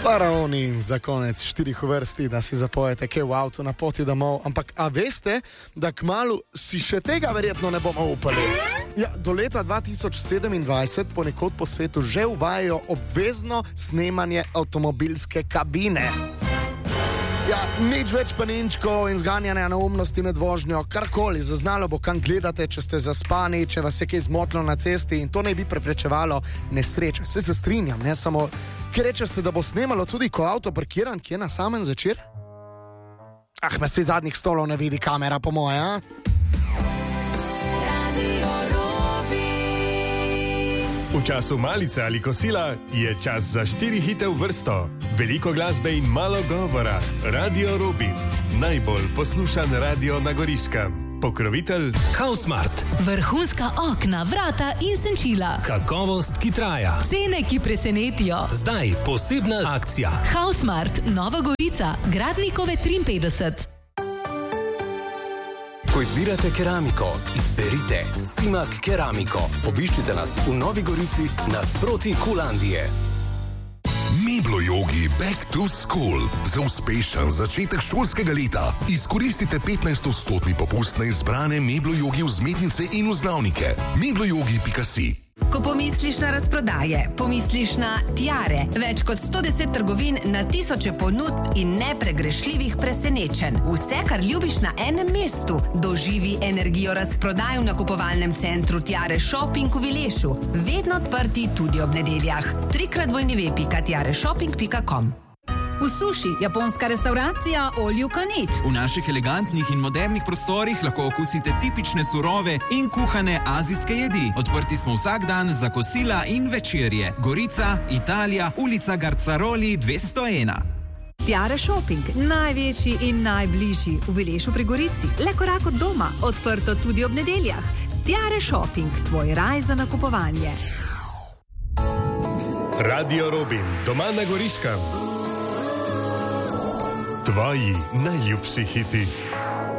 Faraoni za konec 4 vrsti, da si zapojete kaj v avtu na poti domov. Ampak a veste, da kmalu si še tega verjetno ne bomo upali? Ja, do leta 2027 ponekod po svetu že uvajajo obvezno snemanje avtomobilske kabine. Ja, nič več paninčkov in zganjanja neumnosti med vožnjo, karkoli, zaznalo bo, kam gledate, če ste zaspani, če vas je kaj zmotilo na cesti, in to ne bi preprečevalo nesreče. Se strinjam, ne samo, ker rečete, da bo snemalo tudi, ko avto parkiran, kje na samem začer? Ah, me se zadnjih stolov ne vidi kamera, po moje, a? V času malice ali kosila je čas za 4 hite v vrsto. Veliko glasbe in malo govora. Radio Robin. Najbolj poslušan radio na Goriškem. Pokrovitelj Hausmart. Vrhunska okna, vrata in senčila. Kakovost, ki traja. Cene, ki presenetijo. Zdaj posebna akcija. Hausmart, Nova Gorica, Gradnikove 53. Ko izbirate keramiko, izberite Simak Keramiko. Obiščite nas v Novi Gorici nasproti Kulandije. Meblo Yogi Back to School. Za uspešen začetek šolskega leta izkoristite 15% popust na izbrane Meblo Yogi vzmetnice in vzglavnike. mebloyogi.si. Ko pomisliš na razprodaje, pomisliš na tiare. Več kot 110 trgovin na tisoče ponudb in nepregrešljivih presenečenj. Vse, kar ljubiš na enem mestu. Doživi energijo razprodaj v nakupovalnem centru Tiare Shopping v Vilešu. Vedno odprti tudi ob nedeljah. 3x2.tiareshopping.com. V Suši, japonska restauracija All You Can Eat. V naših elegantnih in modernih prostorih lahko okusite tipične surove in kuhane azijske jedi. Odprti smo vsak dan za kosila in večerje. Gorica, Italija, ulica Garcaroli 201. Tiare Shopping, največji in najbližji v Vilešu pri Gorici. Le korak od doma, odprto tudi ob nedeljah. Tiare Shopping, tvoj raj za nakupovanje. Radio Robin, doma na Goriškem. Tvoji najljubši hiti.